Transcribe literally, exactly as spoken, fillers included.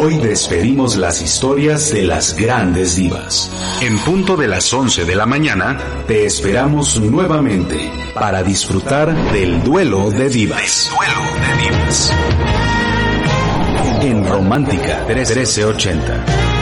Hoy despedimos las historias de las grandes divas. En punto de las once de la mañana, te esperamos nuevamente para disfrutar del Duelo de Divas. Duelo de Divas. En Romántica trece ochenta.